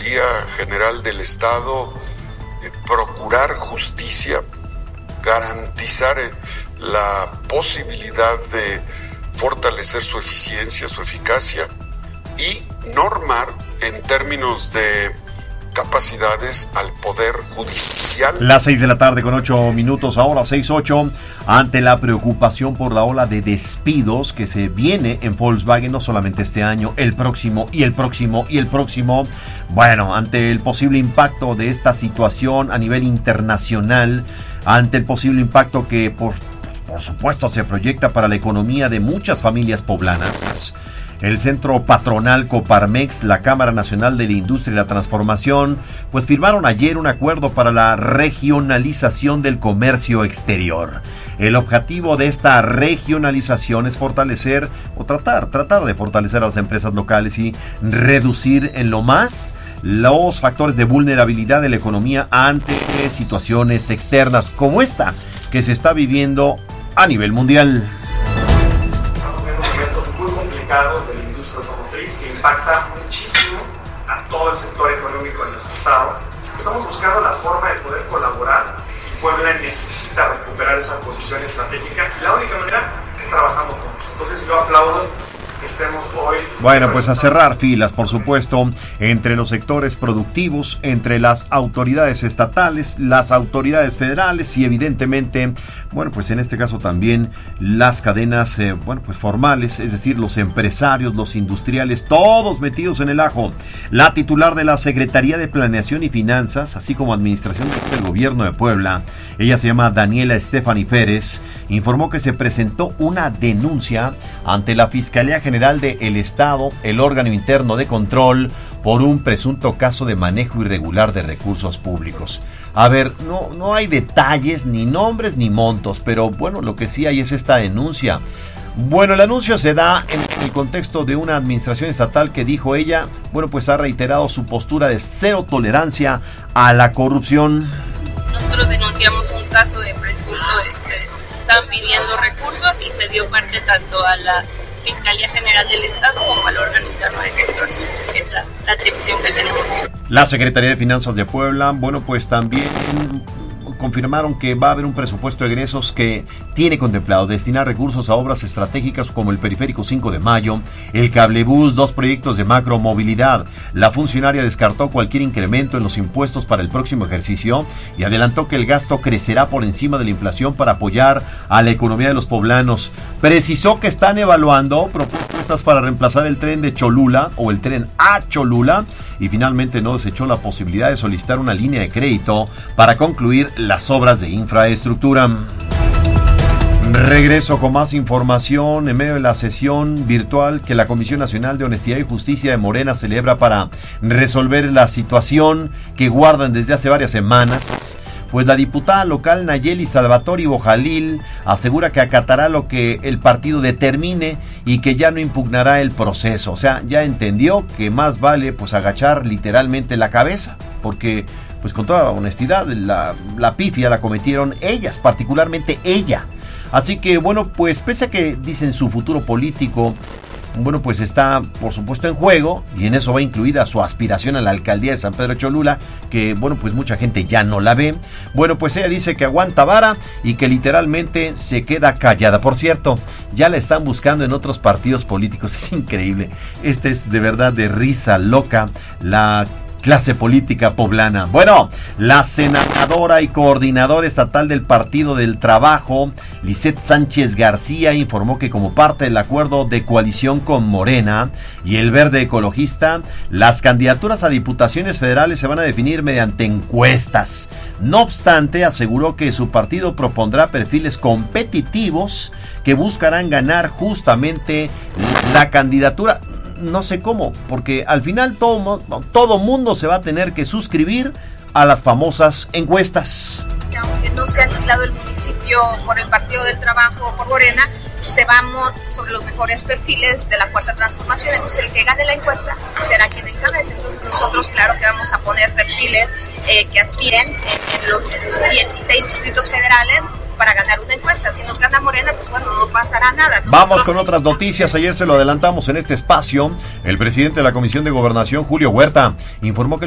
Fiscalía General del Estado procurar justicia, garantizar la posibilidad de fortalecer su eficiencia, su eficacia y normar en términos de capacidades al Poder Judicial. Las 6:08 ahora 6:08, ante la preocupación por la ola de despidos que se viene en Volkswagen, no solamente este año, el próximo y el próximo y el próximo. Bueno, ante el posible impacto de esta situación a nivel internacional, ante el posible impacto que por supuesto se proyecta para la economía de muchas familias poblanas, el Centro Patronal Coparmex, la Cámara Nacional de la Industria y la Transformación, pues firmaron ayer un acuerdo para la regionalización del comercio exterior. El objetivo de esta regionalización es fortalecer o tratar de fortalecer a las empresas locales y reducir en lo más los factores de vulnerabilidad de la economía ante situaciones externas como esta que se está viviendo a nivel mundial. De la industria automotriz que impacta muchísimo a todo el sector económico de nuestro estado. Estamos buscando la forma de poder colaborar. Puebla necesita recuperar esa posición estratégica y la única manera es trabajando juntos. Entonces yo aplaudo que estemos hoy. Bueno, pues a cerrar filas, por supuesto, entre los sectores productivos, entre las autoridades estatales, las autoridades federales y evidentemente, bueno, pues en este caso también las cadenas, pues formales, es decir, los empresarios, los industriales, todos metidos en el ajo. La titular de la Secretaría de Planeación y Finanzas, así como Administración del Gobierno de Puebla, ella se llama Daniela Estefany Pérez, informó que se presentó una denuncia ante la Fiscalía General del Estado, el órgano interno de control, por un presunto caso de manejo irregular de recursos públicos. A ver, no hay detalles, ni nombres, ni montos, pero bueno, lo que sí hay es esta denuncia. Bueno, el anuncio se da en el contexto de una administración estatal que, dijo ella, bueno, pues ha reiterado su postura de cero tolerancia a la corrupción. Nosotros denunciamos un caso de presunto, están pidiendo recursos y se dio parte tanto a la Fiscalía General del Estado como al órgano interno de control. Es la atribución que tenemos. La Secretaría de Finanzas de Puebla, bueno, pues también confirmaron que va a haber un presupuesto de egresos que tiene contemplado destinar recursos a obras estratégicas como el Periférico 5 de Mayo, el Cablebús, 2 proyectos de macromovilidad. La funcionaria descartó cualquier incremento en los impuestos para el próximo ejercicio y adelantó que el gasto crecerá por encima de la inflación para apoyar a la economía de los poblanos. Precisó que están evaluando propuestas para reemplazar el tren de Cholula o el tren a Cholula y finalmente no desechó la posibilidad de solicitar una línea de crédito para concluir las obras de infraestructura. Regreso con más información en medio de la sesión virtual que la Comisión Nacional de Honestidad y Justicia de Morena celebra para resolver la situación que guardan desde hace varias semanas. Pues la diputada local Nayeli Salvatori Bojalil asegura que acatará lo que el partido determine y que ya no impugnará el proceso. O sea, ya entendió que más vale pues agachar literalmente la cabeza, porque pues con toda honestidad la pifia la cometieron ellas, particularmente ella. Así que bueno, pues pese a que dicen su futuro político, bueno, pues está por supuesto en juego y en eso va incluida su aspiración a la alcaldía de San Pedro Cholula, que bueno, pues mucha gente ya no la ve. Bueno, pues ella dice que aguanta vara y que literalmente se queda callada. Por cierto, ya la están buscando en otros partidos políticos, es increíble. Este es de verdad de risa loca la clase política poblana. Bueno, la senadora y coordinadora estatal del Partido del Trabajo, Lisette Sánchez García, informó que como parte del acuerdo de coalición con Morena y el Verde Ecologista, las candidaturas a diputaciones federales se van a definir mediante encuestas. No obstante, aseguró que su partido propondrá perfiles competitivos que buscarán ganar justamente la candidatura. No sé cómo, porque al final todo mundo se va a tener que suscribir a las famosas encuestas. Aunque no se ha asignado el municipio por el Partido del Trabajo o por Morena, se va sobre los mejores perfiles de la Cuarta Transformación. Entonces el que gane la encuesta será quien encabece. Entonces nosotros claro que vamos a poner perfiles que aspiren en los 16 distritos federales para ganar una encuesta. Si nos gana Morena, pues bueno, no pasará nada. Vamos con otras noticias. Ayer se lo adelantamos en este espacio. El presidente de la Comisión de Gobernación, Julio Huerta, informó que